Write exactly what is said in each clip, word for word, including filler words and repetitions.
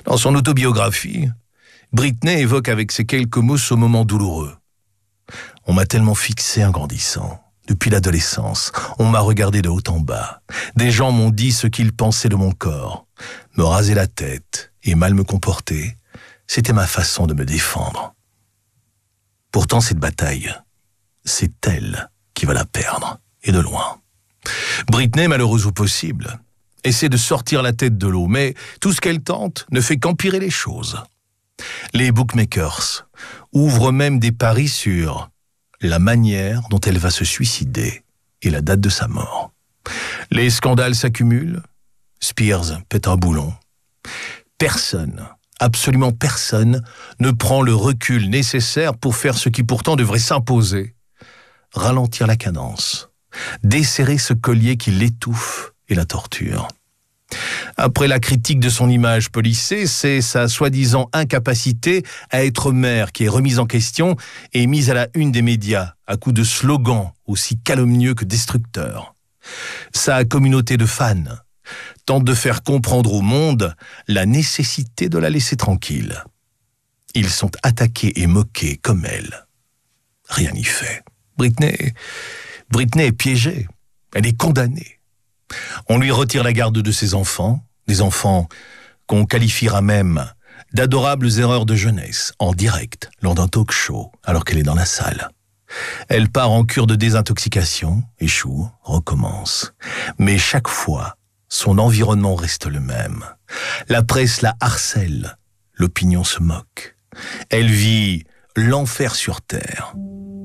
Dans son autobiographie, Britney évoque avec ces quelques mots ce moment douloureux. On m'a tellement fixé en grandissant. Depuis l'adolescence, on m'a regardé de haut en bas. Des gens m'ont dit ce qu'ils pensaient de mon corps. Me raser la tête et mal me comporter, c'était ma façon de me défendre. Pourtant, cette bataille, c'est elle qui va la perdre, et de loin. Britney, malheureuse au possible, essaie de sortir la tête de l'eau, mais tout ce qu'elle tente ne fait qu'empirer les choses. Les bookmakers ouvrent même des paris sur la manière dont elle va se suicider et la date de sa mort. Les scandales s'accumulent, Spears pète un boulon. Personne, absolument personne, ne prend le recul nécessaire pour faire ce qui pourtant devrait s'imposer. Ralentir la cadence, desserrer ce collier qui l'étouffe et la torture. Après la critique de son image policée, c'est sa soi-disant incapacité à être mère qui est remise en question et mise à la une des médias à coups de slogans aussi calomnieux que destructeurs. Sa communauté de fans tente de faire comprendre au monde la nécessité de la laisser tranquille. Ils sont attaqués et moqués comme elle. Rien n'y fait. Britney, Britney est piégée. Elle est condamnée. On lui retire la garde de ses enfants, des enfants qu'on qualifiera même d'adorables erreurs de jeunesse, en direct, lors d'un talk show, alors qu'elle est dans la salle. Elle part en cure de désintoxication, échoue, recommence. Mais chaque fois, son environnement reste le même. La presse la harcèle, l'opinion se moque. Elle vit l'enfer sur terre.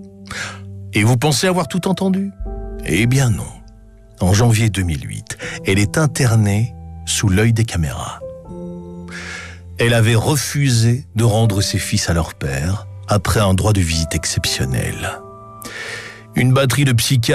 Et vous pensez avoir tout entendu? Eh bien non. En janvier deux mille huit, elle est internée sous l'œil des caméras. Elle avait refusé de rendre ses fils à leur père après un droit de visite exceptionnel. Une batterie de psychiatres